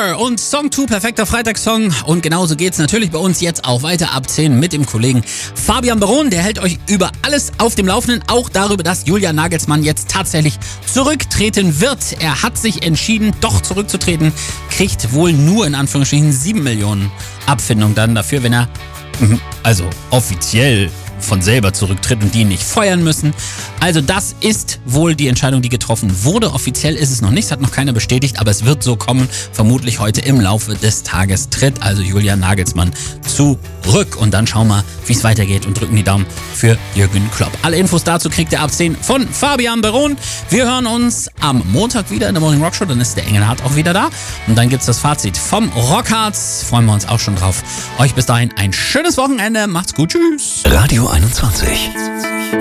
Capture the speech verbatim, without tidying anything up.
Her und Song zwei, perfekter Freitagssong. Und genauso geht's natürlich bei uns jetzt auch weiter ab zehn mit dem Kollegen Fabian Baron. Der hält euch über alles auf dem Laufenden, auch darüber, dass Julian Nagelsmann jetzt tatsächlich zurücktreten wird. Er hat sich entschieden, doch zurückzutreten, kriegt wohl nur in Anführungsstrichen sieben Millionen Abfindung dann dafür, wenn er also offiziell von selber zurücktritt und die ihn nicht feuern müssen. Also das ist wohl die Entscheidung, die getroffen wurde. Offiziell ist es noch nicht, hat noch keiner bestätigt, aber es wird so kommen. Vermutlich heute im Laufe des Tages tritt also Julian Nagelsmann zurück. Und dann schauen wir, wie es weitergeht und drücken die Daumen für Jürgen Klopp. Alle Infos dazu kriegt ihr ab zehn von Fabian Baron. Wir hören uns am Montag wieder in der Morning Rock Show. Dann ist der Engelhardt auch wieder da. Und dann gibt's das Fazit vom Rockharz. Freuen wir uns auch schon drauf. Euch bis dahin ein schönes Wochenende. Macht's gut. Tschüss. Radio einundzwanzig.